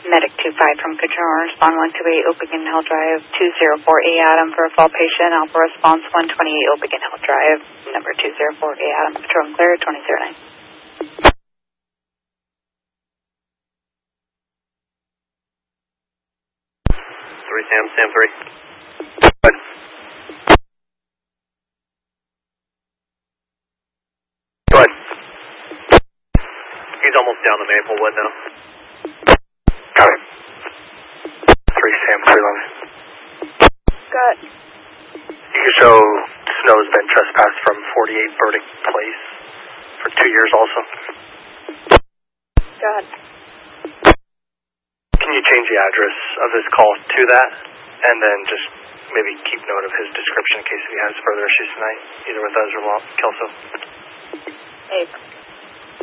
Medic 25 from Control, respond 128 Opegan Hill Drive, 204A Adam for a fall patient, Alpha response 128 Opegan Hill Drive, number 204A Adam, Control and clear, 2009. 3 Sam, Sam 3. Good. Go ahead. He's almost down the Maplewood now. Got it. 3 Sam 311. Good. You can show snow's been trespassed from 48 Burdick Place for 2 years also. Good. Can you change the address of his call to that, and then just maybe keep note of his description in case he has further issues tonight, either with us or Kelso? Hey.